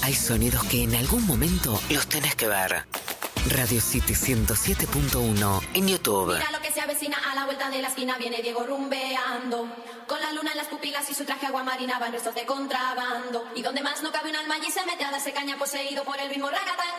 Hay sonidos que en algún momento los tenés que ver. Radio City 107.1 en YouTube. Mira lo que se avecina a la vuelta de la esquina, viene Diego rumbeando. Con la luna en las pupilas y su traje aguamarina van restos de contrabando. Y donde más no cabe un alma allí se mete a darse caña poseído por el ritmo ragatán.